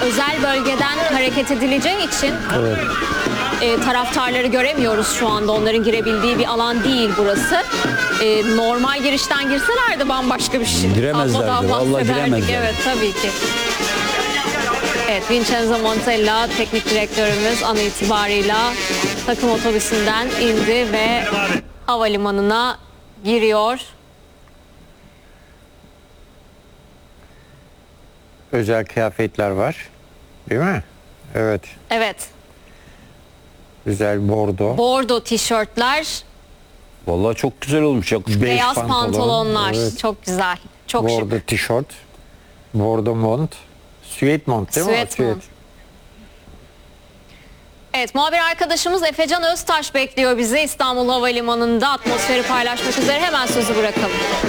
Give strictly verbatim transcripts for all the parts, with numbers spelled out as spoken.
özel bölgeden hareket edileceği için Evet. e, taraftarları göremiyoruz şu anda. Onların girebildiği bir alan değil burası. E, normal girişten girselerdi bambaşka bir şey. Giremezlerdi, tablodan vallahi bahsederdik. giremezlerdi. Evet, tabii ki. Evet, Vincenzo Montella teknik direktörümüz an itibarıyla takım otobüsünden indi ve havalimanına giriyor. Özel kıyafetler var. Değil mi? Evet. Evet, Güzel bordo. bordo tişörtler, Vallahi çok güzel olmuş. Yakışmış. Beş beyaz pantolon, pantolonlar. evet. Çok güzel, çok şık. Bordo tişört. Bordo mont. Süet mont değil mi? Süet mont. Evet, muhabir arkadaşımız Efecan Öztaş bekliyor bizi İstanbul Havalimanı'nda, atmosferi paylaşmak üzere. Hemen sözü bırakalım.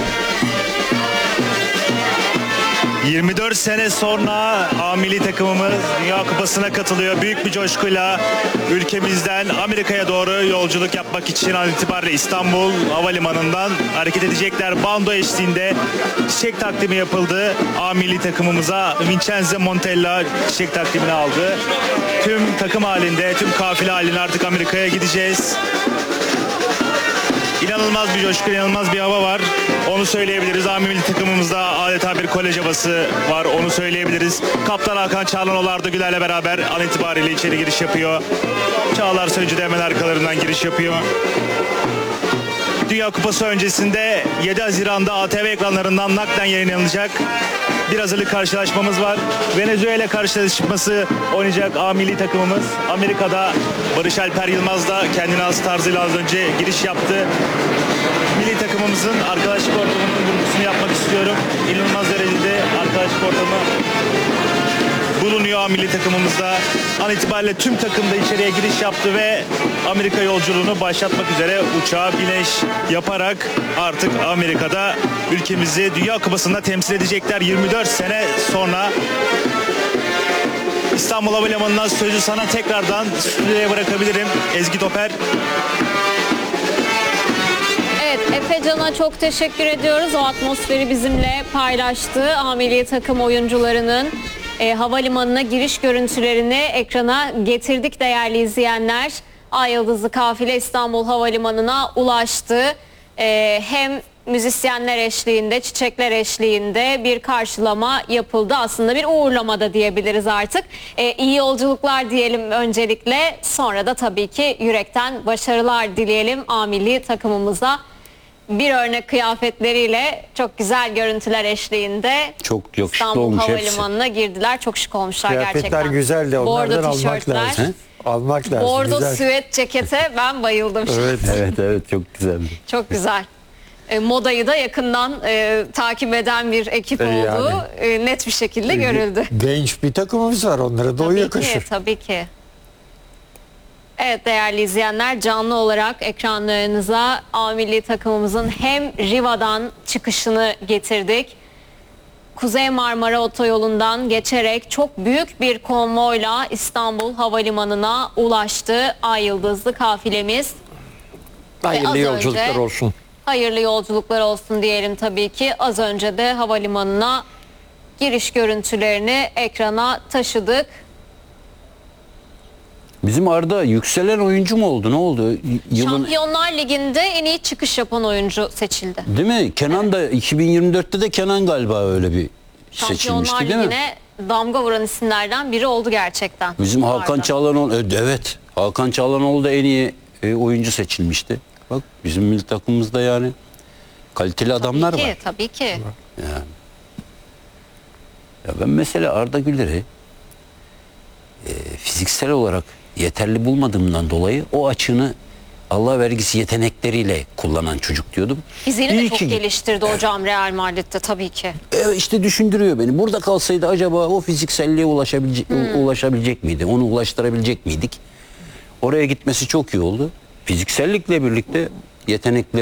yirmi dört sene sonra A milli takımımız Dünya Kupası'na katılıyor. Büyük bir coşkuyla ülkemizden Amerika'ya doğru yolculuk yapmak için an itibariyle İstanbul Havalimanı'ndan hareket edecekler. Bando eşliğinde çiçek takdimi yapıldı. A milli takımımıza Vincenzo Montella çiçek takdimini aldı. Tüm takım halinde, tüm kafile halinde artık Amerika'ya gideceğiz. İnanılmaz bir coşku, inanılmaz bir hava var. Onu söyleyebiliriz. A milli takımımızda adeta bir kolej havası var. Onu söyleyebiliriz. Kaptan Hakan Çağlanoğlu da Güler'le beraber an itibariyle içeri giriş yapıyor. Çağlar Sözcü de hemen arkalarından giriş yapıyor. Dünya Kupası öncesinde yedi Haziran'da A T V ekranlarından naklen yayınlanacak bir hazırlık karşılaşmamız var. Venezuela karşılaşması oynayacak A milli takımımız. Amerika'da Barış Alper Yılmaz da kendine has tarzıyla az önce giriş yaptı. Milli takımımızın arkadaşlık ortamının vurgusunu yapmak istiyorum. İnanılmaz derecede arkadaşlık ortamı bulunuyor A milli takımımızda. An itibariyle tüm takım da içeriye giriş yaptı ve Amerika yolculuğunu başlatmak üzere uçağa biniş yaparak artık Amerika'da ülkemizi Dünya Kupası'nda temsil edecekler yirmi dört sene sonra. İstanbul Havalimanı'ndan sözü sana tekrardan stüdyoya bırakabilirim. Ezgi Toper. Evet, Efecan'a çok teşekkür ediyoruz. O atmosferi bizimle paylaştı. A milli takım oyuncularının e, havalimanına giriş görüntülerini ekrana getirdik değerli izleyenler. Ay Yıldızlı kafile İstanbul Havalimanı'na ulaştı. E, hem müzisyenler eşliğinde, çiçekler eşliğinde bir karşılama yapıldı. Aslında bir uğurlama da diyebiliriz artık. E, iyi yolculuklar diyelim öncelikle. Sonra da tabii ki yürekten başarılar dileyelim A milli takımımıza. Bir örnek kıyafetleriyle çok güzel görüntüler eşliğinde Çok yakışıklı İstanbul olmuş hepsi. Havalimanı'na girdiler. Çok şık olmuşlar Kıyafetler gerçekten. güzel de onlardan Bordo almak tişörtler, lazım. Almak lazım. bordo güzel. süet cekete ben bayıldım. Evet. Evet evet çok güzeldi. Çok güzel. E, modayı da yakından e, takip eden bir ekip E, olduğu yani. e, net bir şekilde görüldü. Genç bir takımımız var. Onlara da o Tabii yakışır. ki, tabii ki. Evet değerli izleyenler, canlı olarak ekranlarınıza A milli takımımızın hem Riva'dan çıkışını getirdik. Kuzey Marmara Otoyolu'ndan geçerek çok büyük bir konvoyla İstanbul Havalimanı'na ulaştı Ay Yıldızlı kafilemiz. Hayırlı az yolculuklar önce- olsun. Hayırlı yolculuklar olsun diyelim tabii ki. Az önce de havalimanına giriş görüntülerini ekrana taşıdık. Bizim Arda yükselen oyuncu mu oldu? Ne oldu? Y- Yılın Şampiyonlar Ligi'nde en iyi çıkış yapan oyuncu seçildi. değil mi? Kenan da iki bin yirmi dörtte de Kenan galiba öyle bir seçilmişti Şampiyonlar değil mi? Ligi'ne damga vuran isimlerden biri oldu gerçekten. Bizim Hakan Arda. Çağlanoğlu evet. Hakan Çağlanoğlu da en iyi e, oyuncu seçilmişti. Bak bizim milli takımımızda yani kaliteli adamlar Tabii ki, var. tabii ki. Ya ben mesela Arda Güler'i e, fiziksel olarak yeterli bulmadığımdan dolayı o açığını Allah vergisi yetenekleriyle kullanan çocuk diyordum. Fiziğini de İyi çok ki- geliştirdi hocam Real Madrid'de tabii ki. Evet işte düşündürüyor beni. Burada kalsaydı acaba o fizikselliğe ulaşabilecek, Hmm. ulaşabilecek miydi? Onu ulaştırabilecek miydik? Oraya gitmesi çok iyi oldu. Fiziksellikle birlikte yetenekleri